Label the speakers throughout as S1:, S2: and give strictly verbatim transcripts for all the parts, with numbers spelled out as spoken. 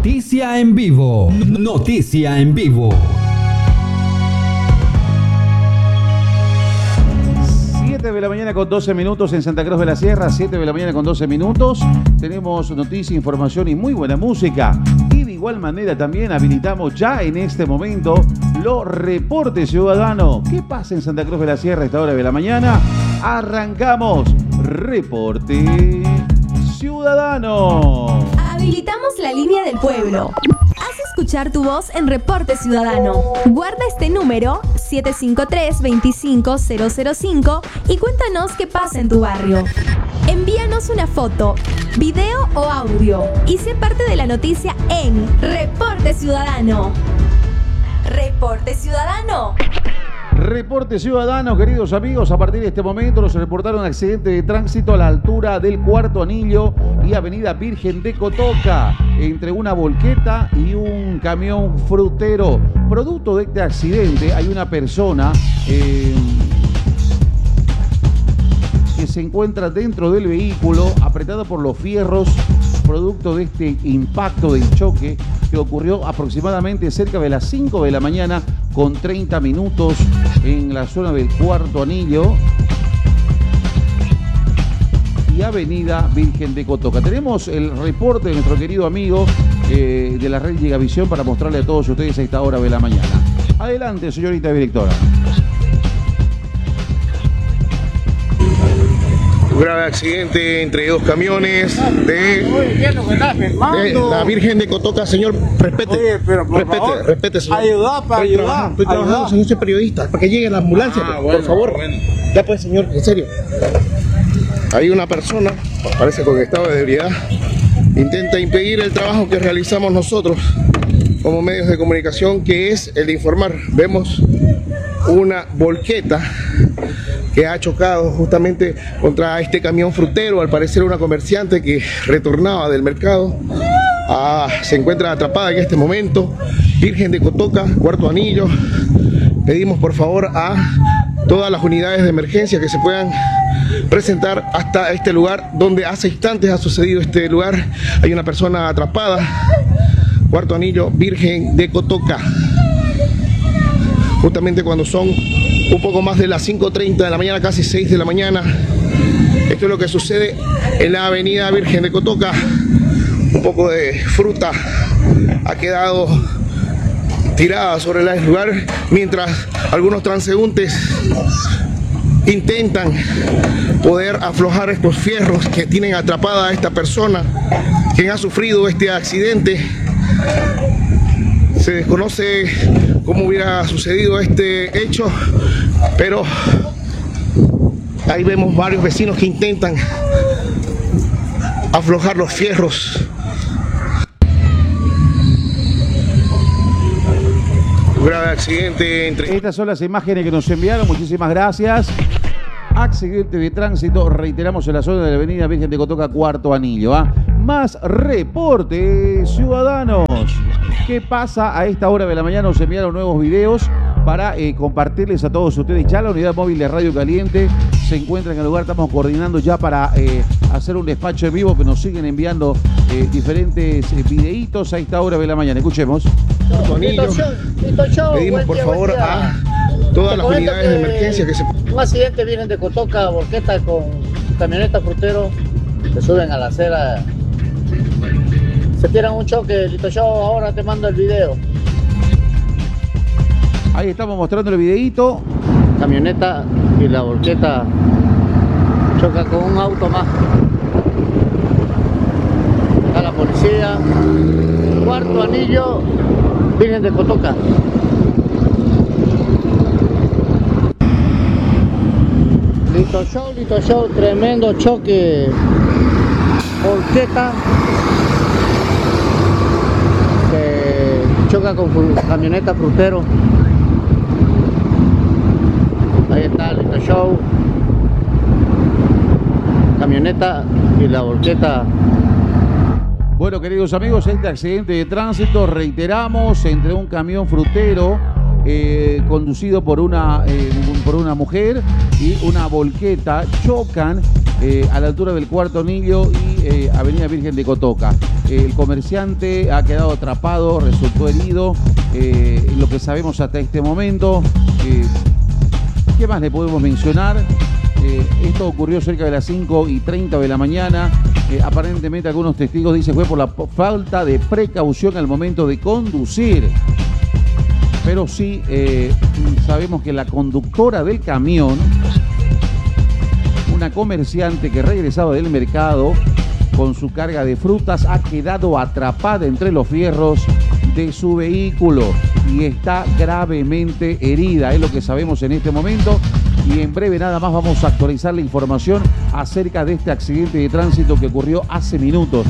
S1: Noticia en vivo. Noticia en vivo.
S2: siete de la mañana con doce minutos en Santa Cruz de la Sierra, siete de la mañana con doce minutos. Tenemos noticia, información y muy buena música. Y de igual manera también habilitamos ya en este momento los reportes ciudadanos. ¿Qué pasa en Santa Cruz de la Sierra a esta hora de la mañana? Arrancamos. Reporte ciudadano.
S3: Habilitamos la línea del pueblo. Haz escuchar tu voz en Reporte Ciudadano. Guarda este número siete cinco tres, dos cinco cero cero cinco y cuéntanos qué pasa en tu barrio. Envíanos una foto, video o audio y sé parte de la noticia en Reporte Ciudadano. Reporte Ciudadano.
S2: Reporte ciudadano, queridos amigos. A partir de este momento nos reportaron un accidente de tránsito a la altura del Cuarto Anillo y Avenida Virgen de Cotoca, entre una volqueta y un camión frutero. Producto de este accidente hay una persona eh, que se encuentra dentro del vehículo apretada por los fierros, producto de este impacto del choque que ocurrió aproximadamente cerca de las cinco de la mañana con treinta minutos en la zona del Cuarto Anillo y Avenida Virgen de Cotoca. Tenemos el reporte de nuestro querido amigo eh, de la red Llegavisión para mostrarle a todos ustedes a esta hora de la mañana. Adelante, señorita directora.
S4: Grave accidente entre dos camiones de, de la Virgen de Cotoca, señor, respete, Oye, pero por respete, favor, respete, señor.
S5: Ayuda para
S4: estoy
S5: ayudar.
S4: Trabajando, estoy ayudar. trabajando, señor, soy periodista, para que llegue la ambulancia, ah, por, bueno, por favor. Bueno. Ya pues, señor, en serio. Hay una persona, parece con estado de ebriedad, intenta impedir el trabajo que realizamos nosotros como medios de comunicación, que es el de informar. Vemos una volqueta que ha chocado justamente contra este camión frutero, al parecer una comerciante que retornaba del mercado. Ah, se encuentra atrapada en este momento. Virgen de Cotoca, Cuarto Anillo. Pedimos por favor a todas las unidades de emergencia que se puedan presentar hasta este lugar donde hace instantes ha sucedido este lugar. Hay una persona atrapada. Cuarto Anillo, Virgen de Cotoca. Justamente cuando son un poco más de las cinco treinta de la mañana, casi seis de la mañana. Esto es lo que sucede en la Avenida Virgen de Cotoca. Un poco de fruta ha quedado tirada sobre el lugar, mientras algunos transeúntes intentan poder aflojar estos fierros que tienen atrapada a esta persona quien ha sufrido este accidente. Se desconoce cómo hubiera sucedido este hecho, pero ahí vemos varios vecinos que intentan aflojar los fierros. Un grave accidente entre...
S2: Estas son las imágenes que nos enviaron, muchísimas gracias. Accidente de tránsito, reiteramos, en la zona de la Avenida Virgen de Cotoca, Cuarto Anillo. ¿ah? Más reportes ciudadanos. ¿Qué pasa a esta hora de la mañana? Nos enviaron nuevos videos para eh, compartirles a todos ustedes. Ya la unidad móvil de Radio Caliente se encuentra en el lugar. Estamos coordinando ya para eh, hacer un despacho en vivo, que nos siguen enviando eh, diferentes eh, videitos a esta hora de la mañana. Escuchemos.
S4: Pedimos por favor a todas las unidades de emergencia que se...
S5: Un accidente, vienen de Cotoca, volqueta con camioneta frutero, se suben a la acera, se tiran un choque. Lito Show, ahora te mando el video.
S2: Ahí estamos mostrando el videíto.
S5: Camioneta y la volqueta choca con un auto más. Acá la policía. Cuarto Anillo, Virgen de Cotoca. Lito Show, Lito Show, tremendo choque. Volqueta que choca con camioneta frutero. Ahí está Lito Show, camioneta y la volqueta.
S2: Bueno, queridos amigos, este accidente de tránsito, reiteramos, entre un camión frutero eh, conducido por una, eh, por una mujer y una volqueta, chocan eh, a la altura del Cuarto Anillo y eh, Avenida Virgen de Cotoca. El comerciante ha quedado atrapado, resultó herido, eh, lo que sabemos hasta este momento. Eh, ¿Qué más le podemos mencionar? Eh, esto ocurrió cerca de las cinco y treinta de la mañana. Eh, aparentemente algunos testigos dicen fue por la falta de precaución al momento de conducir. Pero sí eh, sabemos que la conductora del camión, una comerciante que regresaba del mercado con su carga de frutas, ha quedado atrapada entre los fierros de su vehículo y está gravemente herida. Es lo que sabemos en este momento. Y en breve nada más vamos a actualizar la información acerca de este accidente de tránsito que ocurrió hace minutos.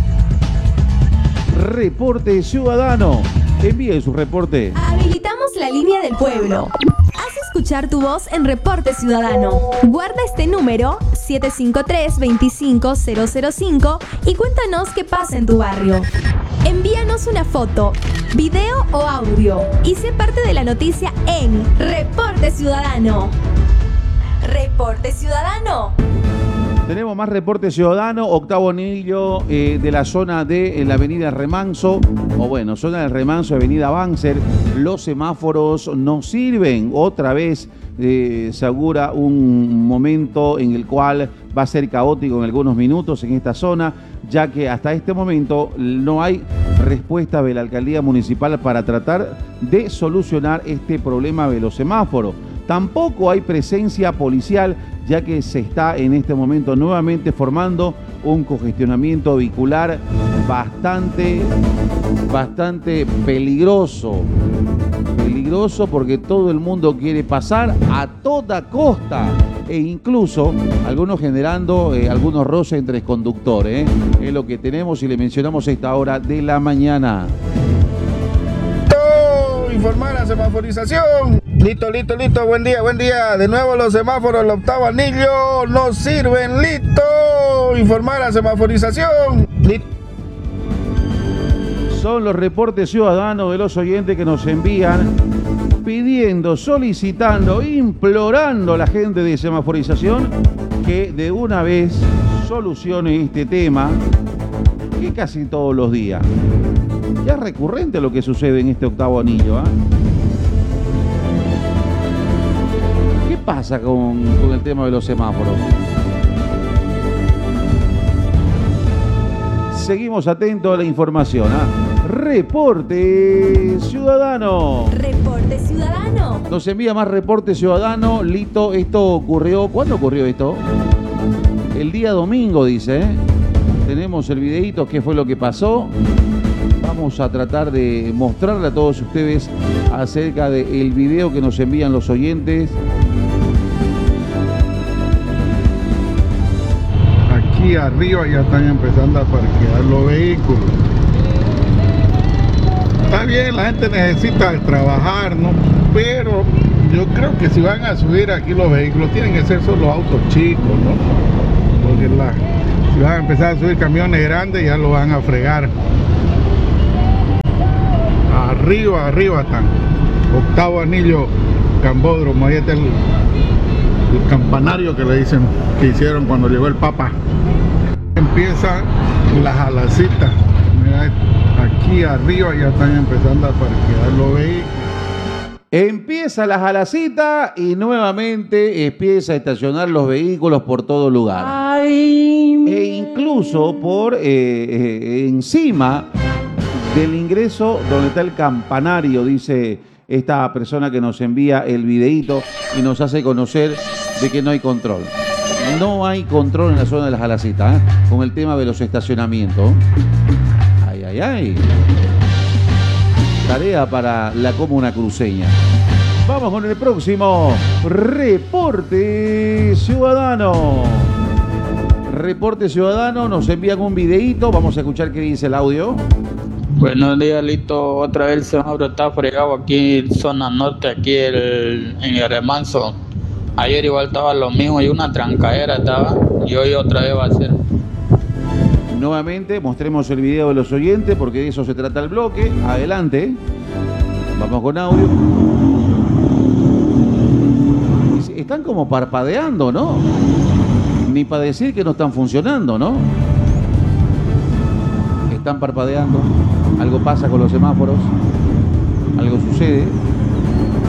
S2: Reporte ciudadano. Envíe su reporte.
S3: Habilitamos la línea del pueblo. Haz escuchar tu voz en Reporte Ciudadano. Guarda este número siete cinco tres, dos cinco cero cero cinco y cuéntanos qué pasa en tu barrio. Envíanos una foto, video o audio y sé parte de la noticia en Reporte Ciudadano. Reporte Ciudadano.
S2: Tenemos más reporte ciudadano. Octavo anillo eh, de la zona de eh, la avenida Remanso, o bueno, zona del Remanso, avenida Banzer. Los semáforos no sirven. Otra vez eh, se augura un momento en el cual va a ser caótico en algunos minutos en esta zona, ya que hasta este momento no hay respuesta de la alcaldía municipal para tratar de solucionar este problema de los semáforos. Tampoco hay presencia policial, ya que se está en este momento nuevamente formando un congestionamiento vehicular bastante, bastante peligroso. Peligroso porque todo el mundo quiere pasar a toda costa e incluso algunos generando eh, algunos roces entre conductores. ¿eh? Es lo que tenemos y le mencionamos a esta hora de la mañana.
S4: Informar la semaforización. Listo, listo, listo. Buen día, buen día. De nuevo los semáforos del octavo anillo no sirven. Listo. Informar la semaforización. Listo.
S2: Son los reportes ciudadanos de los oyentes que nos envían pidiendo, solicitando, implorando a la gente de semaforización que de una vez solucione este tema que casi todos los días. Ya es recurrente lo que sucede en este octavo anillo. ¿eh? ¿Qué pasa con, con el tema de los semáforos? Seguimos atentos a la información. ¿eh? Reporte ciudadano.
S3: Reporte Ciudadano.
S2: Nos envía más reporte ciudadano. Lito, esto ocurrió. ¿Cuándo ocurrió esto? El día domingo, dice. ¿eh? Tenemos el videíto, qué fue lo que pasó. Vamos a tratar de mostrarle a todos ustedes acerca del video que nos envían los oyentes.
S6: Aquí arriba ya están empezando a parquear los vehículos. Está bien, la gente necesita trabajar, ¿no? Pero yo creo que si van a subir aquí los vehículos, tienen que ser solo autos chicos, ¿no? Porque la, si van a empezar a subir camiones grandes, ya lo van a fregar. Arriba, arriba están. Octavo anillo, Cambódromo. Ahí está el, el campanario que le dicen que hicieron cuando llegó el Papa. Empieza la jalacita. Mira, aquí arriba ya están empezando a parquear los vehículos.
S2: Empieza la jalacita y nuevamente empieza a estacionar los vehículos por todo lugar. Ay, e incluso por eh, eh, encima del ingreso donde está el campanario, dice esta persona que nos envía el videíto y nos hace conocer de que no hay control. No hay control en la zona de las jalacitas, ¿eh? Con el tema de los estacionamientos. Ay, ay, ay. Tarea para la comuna cruceña. Vamos con el próximo Reporte Ciudadano. Reporte Ciudadano, nos envían un videíto. Vamos a escuchar qué dice el audio.
S7: Buenos días, Lito. Otra vez el semáforo está fregado aquí en zona norte, aquí el, en el Remanso. Ayer igual estaba lo mismo y una trancadera estaba, y hoy otra vez va a ser.
S2: Nuevamente mostremos el video de los oyentes porque de eso se trata el bloque. Adelante. Vamos con audio. Están como parpadeando, ¿no? ni para decir que no están funcionando, ¿no? Están parpadeando, algo pasa con los semáforos, algo sucede.